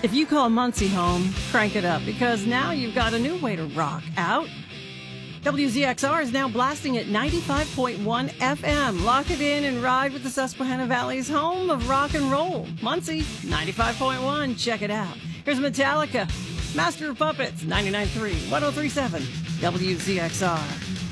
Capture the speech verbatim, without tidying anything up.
If you call Muncie home, crank it up, because now you've got a new way to rock out. W Z X R is now blasting at ninety-five point one F M. Lock it in and ride with the Susquehanna Valley's home of rock and roll. Muncie, ninety-five point one. Check it out. Here's Metallica, Master of Puppets, ninety-nine point three, one oh three point seven, W Z X R.